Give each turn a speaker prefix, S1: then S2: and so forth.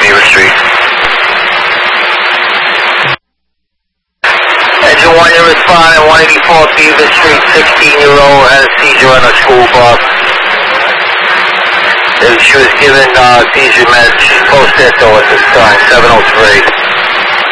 S1: Beaver Street.
S2: Engine 1, you're responding, 184 Beaver Street, 16-year-old had a seizure on a school bus. She was given seizure meds. She's post-ethel at this time, 703.